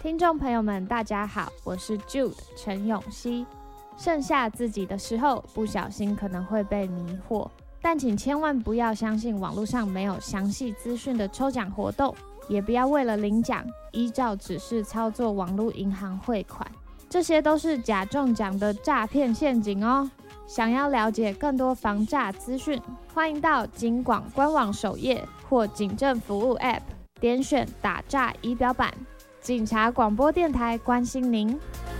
听众朋友们，大家好，我是 Jude 陈永熙。剩下自己的时候，不小心可能会被迷惑，但请千万不要相信网络上没有详细资讯的抽奖活动，也不要为了领奖依照指示操作网络银行汇款，这些都是假中奖的诈骗陷阱哦。想要了解更多防诈资讯，欢迎到警广官网首页或警政服务 App 点选打诈仪表板，警察广播电台关心您。